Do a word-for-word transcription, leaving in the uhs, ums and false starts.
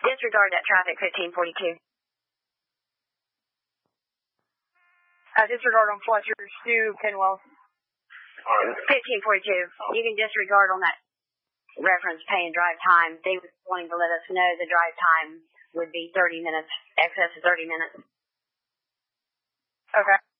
Disregard that traffic, fifteen forty-two. Uh, disregard on Fletcher, Stu, Penwell. fifteen forty-two. You can disregard on that reference pay and drive time. They were wanting to let us know the drive time would be thirty minutes, excess of thirty minutes. Okay.